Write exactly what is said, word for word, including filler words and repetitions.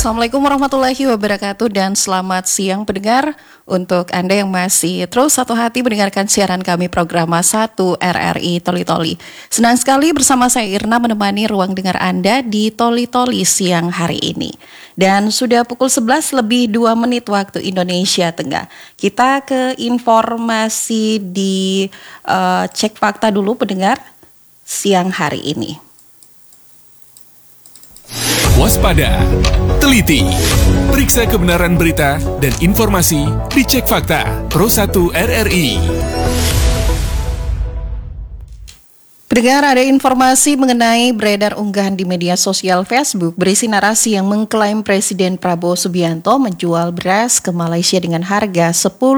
Assalamualaikum warahmatullahi wabarakatuh dan selamat siang pendengar. Untuk Anda yang masih terus satu hati mendengarkan siaran kami program satu R R I Toli Toli. Senang sekali bersama saya Irna menemani ruang dengar Anda di Toli Toli siang hari ini. Dan sudah pukul sebelas lebih dua menit waktu Indonesia Tengah. Kita ke informasi di uh, Cek Fakta dulu pendengar siang hari ini. Waspada, teliti, periksa kebenaran berita dan informasi di Cek Fakta Pro satu R R I. Pendengar, ada informasi mengenai beredar unggahan di media sosial Facebook berisi narasi yang mengklaim Presiden Prabowo Subianto menjual beras ke Malaysia dengan harga sepuluh